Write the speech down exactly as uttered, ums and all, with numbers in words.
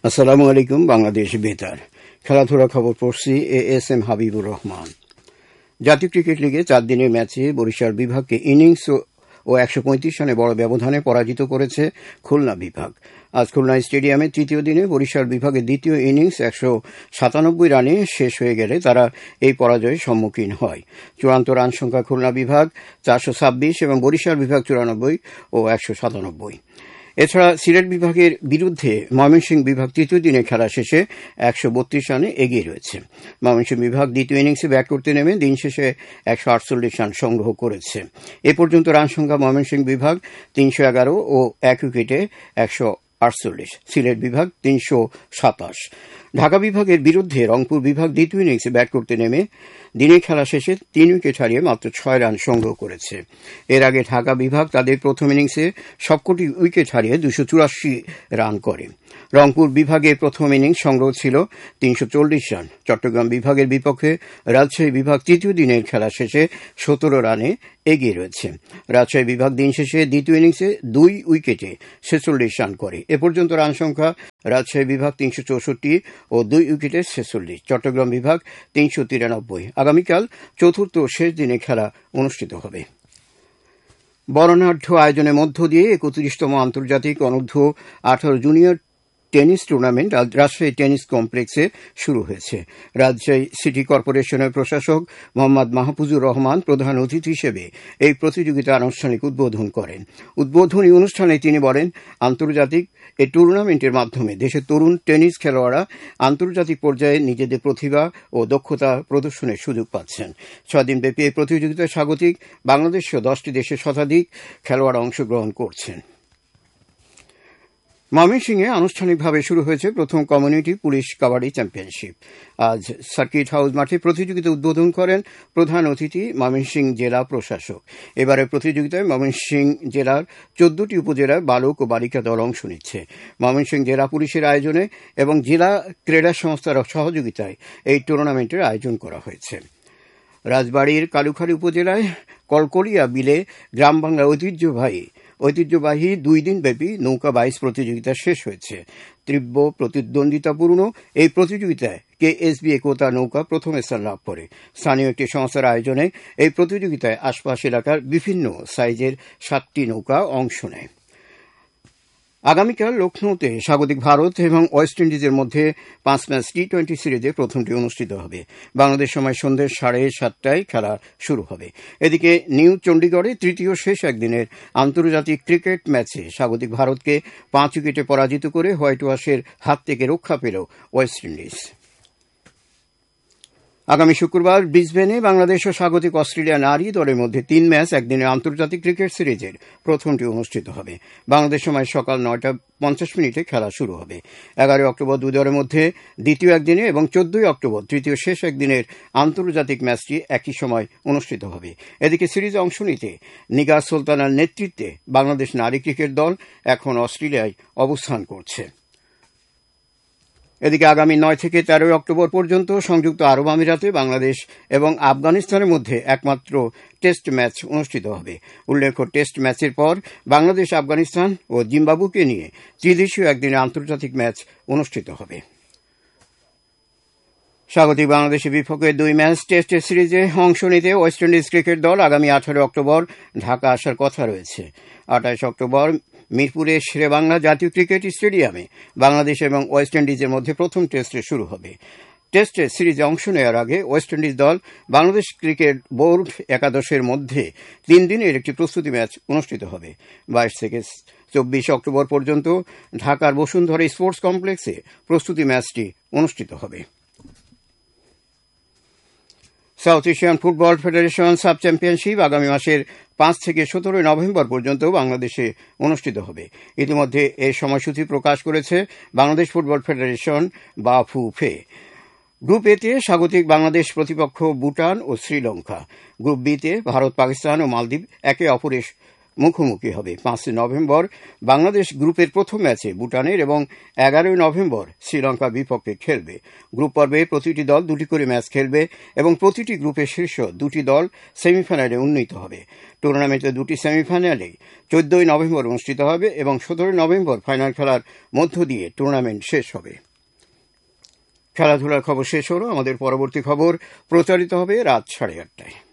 আসসালামু আলাইকুম। বাংলাদেশ বেতার খেলাধুলা খবর পড়ছি A S M Habibur Rahman. জাতীয় ক্রিকেট লিগে চার দিনের ম্যাচে বরিশাল বিভাগকে ইনিংস ও একশো পঁয়ত্রিশ রানে বড় ব্যবধানে পরাজিত করেছে খুলনা বিভাগ। আজ খুলনা স্টেডিয়ামে তৃতীয় দিনে বরিশাল বিভাগের দ্বিতীয় ইনিংস একশো সাতানব্বই রানে শেষ হয়ে গেলে তারা এই পরাজয়ের সম্মুখীন হয়। চূড়ান্ত রান সংখ্যা খুলনা বিভাগ চারশো ছাব্বিশ এবং বরিশাল বিভাগ চুরানব্বই ও একশো সাতানব্বই। এছাড়া সিলেট বিভাগের বিরুদ্ধে ময়মনসিংহ বিভাগ তৃতীয় দিনে খেলা শেষে একশো বত্রিশ রানে এগিয়ে রয়েছে। ময়মনসিংহ বিভাগ দ্বিতীয় ইনিংসে ব্যাট করতে নেমে দিন শেষে একশো আটচল্লিশ রান সংগ্রহ করেছে। এ পর্যন্ত রান সংখ্যা ময়মনসিংহ বিভাগ তিনশো এগারো ও এক উইকেটে একশো আটচল্লিশ, সিলেট বিভাগ তিনশো সাতাশ। ঢাকা বিভাগের বিরুদ্ধে রংপুর বিভাগ দ্বিতীয় ইনিংসে ব্যাট করতে নেমে দিনের খেলা শেষে তিন উইকেট হারিয়ে মাত্র ছয় রান সংগ্রহ করেছে। এর আগে ঢাকা বিভাগ তাদের প্রথম ইনিংসে সবকটি উইকেট হারিয়ে দুশো চুরাশি রান করে। রংপুর বিভাগের প্রথম ইনিংস সংগ্রহ ছিল তিনশো চল্লিশ রান। চট্টগ্রাম বিভাগের বিপক্ষে রাজশাহী বিভাগ তৃতীয় দিনের খেলা শেষে সতেরো রানে এগিয়ে রয়েছে। রাজশাহী বিভাগ দিন শেষে দ্বিতীয় ইনিংসে দুই উইকেটে ছেচল্লিশ রান করে। এ পর্যন্ত রান সংখ্যা রাজশাহী বিভাগ তিনশো চৌষট্টি ও দুই উইকেটে ছেচল্লিশ, চট্টগ্রাম বিভাগ তিনশো তিরানব্বই। আগামীকাল চতুর্থ শেষ দিনে খেলা অনুষ্ঠিত হবে। বর্ণাঢ্য আয়োজনের মধ্য দিয়ে একত্রিশতম আন্তর্জাতিক অনূর্ধ্ব আঠারো জুনিয়র টেনিস টুর্নামেন্ট আজ রাজশাহী টেনিস কমপ্লেক্সে শুরু হয়েছে। রাজশাহী সিটি কর্পোরেশনের প্রশাসক মোহাম্মদ মাহফুজুর রহমান প্রধান অতিথি হিসেবে এই প্রতিযোগিতা আনুষ্ঠানিক উদ্বোধন করেন। উদ্বোধনী অনুষ্ঠানে তিনি বলেন, আন্তর্জাতিক এই টুর্নামেন্টের মাধ্যমে দেশের তরুণ টেনিস খেলোয়াড়রা আন্তর্জাতিক পর্যায়ে নিজেদের প্রতিভা ও দক্ষতা প্রদর্শনের সুযোগ পাচ্ছেন। ছয়দিনব্যাপী এই প্রতিযোগিতায় স্বাগতিক বাংলাদেশসহ দশটি দেশের শতাধিক খেলোয়াড় অংশগ্রহণ করছেন। ময়মনসিংহে আনুষ্ঠানিকভাবে শুরু হয়েছে প্রথম কমিউনিটি পুলিশ কাবাডি চ্যাম্পিয়নশিপ। আজ সার্কিট হাউস মাঠে প্রতিযোগিতা উদ্বোধন করেন প্রধান অতিথি ময়মনসিংহ জেলা প্রশাসক। এবারের প্রতিযোগিতায় ময়মনসিংহ জেলার চোদ্দটি উপজেলার বালক ও বালিকা দল অংশ নিচ্ছে। ময়মনসিংহ জেলা পুলিশের আয়োজনে এবং জেলা ক্রীড়া সংস্থার সহযোগিতায় এই টুর্নামেন্টের আয়োজন করা হয়েছে। রাজবাড়ীর কালুখালী উপজেলায় কলকলিয়া বিলে গ্রাম বাংলার ঐতিহ্যবাহী ঐতিহ্যবাহী দুই দিনব্যাপী নৌকা বাইচ প্রতিযোগিতা শেষ হয়েছে। তীব্র প্রতিদ্বন্দ্বিতাপূর্ণ এই প্রতিযোগিতায় কেএসবি একতা নৌকা প্রথম স্থান লাভ করে। স্থানীয় একটি সংস্থার আয়োজনে এই প্রতিযোগিতায় আশপাশ এলাকার বিভিন্ন সাইজের সাতটি নৌকা অংশ নেয়। আগামীকাল লখনৌতে স্বাগতিক ভারত এবং ওয়েস্ট ইন্ডিজের মধ্যে পাঁচ ম্যাচ টি টোয়েন্টি সিরিজে প্রথমটি অনুষ্ঠিত হবে। বাংলাদেশ সময় সন্ধ্যে সাড়ে সাতটায় খেলা শুরু হবে। এদিকে নিউ চণ্ডীগড়ে তৃতীয় শেষ একদিনের আন্তর্জাতিক ক্রিকেট ম্যাচে স্বাগতিক ভারতকে পাঁচ উইকেটে পরাজিত করে হোয়াইট ওয়াশের হাত থেকে রক্ষা পেল ওয়েস্ট ইন্ডিজ। আগামী শুক্রবার ব্রিসবেনে বাংলাদেশ ও স্বাগতিক অস্ট্রেলিয়া নারী দলের মধ্যে তিন ম্যাচ একদিনের আন্তর্জাতিক ক্রিকেট সিরিজের প্রথমটি অনুষ্ঠিত হবে। বাংলাদেশ সময় সকাল নয়টা পঞ্চাশ মিনিটে খেলা শুরু হবে। এগারোই অক্টোবর দুই দলের মধ্যে দ্বিতীয় একদিনে এবং চোদ্দই অক্টোবর তৃতীয় শেষ একদিনের আন্তর্জাতিক ম্যাচটি একই সময় অনুষ্ঠিত হবে। এদিকে সিরিজে অংশ নিতে নিগার সুলতানার নেতৃত্বে বাংলাদেশ নারী ক্রিকেট দল এখন অস্ট্রেলিয়ায় অবস্থান করছে। এদিকে আগামী নয় থেকে তেরোই অক্টোবর পর্যন্ত সংযুক্ত আরব আমিরাতে বাংলাদেশ এবং আফগানিস্তানের মধ্যে একমাত্র টেস্ট ম্যাচ অনুষ্ঠিত হবে। উল্লেখ্য, টেস্ট ম্যাচের পর বাংলাদেশ, আফগানিস্তান ও জিম্বাবুকে নিয়ে ত্রিদেশীয় একদিনের আন্তর্জাতিক ম্যাচ অনুষ্ঠিত হবে। স্বাগতিক বাংলাদেশের বিপক্ষে দুই ম্যাচ টেস্ট সিরিজে অংশ নিতে ওয়েস্ট ইন্ডিজ ক্রিকেট দল আগামী আঠারো অক্টোবর ঢাকা আসার কথা রয়েছে। আঠাইশ অক্টোবর মিরপুরের শেরেবাংলা জাতীয় ক্রিকেট স্টেডিয়ামে বাংলাদেশ এবং ওয়েস্ট ইন্ডিজের মধ্যে প্রথম টেস্টে শুরু হবে। টেস্ট সিরিজে অংশ নেওয়ার আগে ওয়েস্ট ইন্ডিজ দল বাংলাদেশ ক্রিকেট বোর্ড একাদশের মধ্যে তিন দিনের একটি প্রস্তুতি ম্যাচ অনুষ্ঠিত হবে। বাইশ থেকে চব্বিশ অক্টোবর পর্যন্ত ঢাকার বসুন্ধরা স্পোর্টস কমপ্লেক্সে প্রস্তুতি ম্যাচটি অনুষ্ঠিত হবে। South Asian football federation sub championship আগামী মাসের পাঁচ থেকে সতেরোই নভেম্বর পর্যন্ত বাংলাদেশে অনুষ্ঠিত হবে। ইতিমধ্যে এর সময়সূচি প্রকাশ করেছে বাংলাদেশ ফুটবল ফেডারেশন বা ফুফে। গ্রুপ এতে স্বাগতিক বাংলাদেশ প্রতিপক্ষ ভুটান ও শ্রীলঙ্কা। গ্রুপ বিতে ভারত, পাকিস্তান ও মালদ্বীপ একে অপরের মুখোমুখি হবে। পাঁচই নভেম্বর বাংলাদেশ গ্রুপের প্রথম ম্যাচে ভুটানের এবং এগারোই নভেম্বর শ্রীলঙ্কার বিপক্ষে খেলবে। গ্রুপ পর্বে প্রতিটি দল দুটি করে ম্যাচ খেলবে এবং প্রতিটি গ্রুপের শীর্ষ দুটি দল সেমিফাইনালে উন্নীত হবে। টুর্নামেন্টের দুটি সেমিফাইনালেই চোদ্দই নভেম্বর অনুষ্ঠিত হবে এবং সতেরোই নভেম্বর ফাইনাল খেলার মধ্য দিয়ে টুর্নামেন্ট শেষ হবে। খেলাধুলার খবর শেষ হলো। আমাদের পরবর্তী খবর প্রচারিত হবে রাত সাড়ে আটটায়।